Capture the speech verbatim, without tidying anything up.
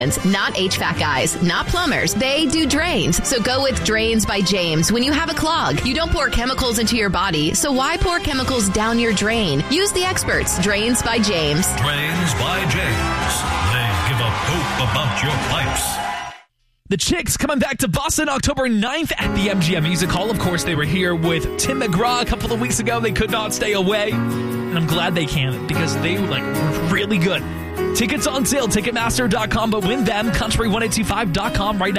Not H V A C guys, not plumbers. They do drains. So go with Drains by James when you have a clog. You don't pour chemicals into your body, so why pour chemicals down your drain? Use the experts. Drains by James. Drains by James. They give a poop about your pipes. The Chicks coming back to Boston October ninth at the M G M Music Hall. Of course, they were here with Tim McGraw a couple of weeks ago. They could not stay away, and I'm glad they can because they like were really good. Tickets on sale, Ticketmaster dot com, but win them, country ten twenty-five dot com right now.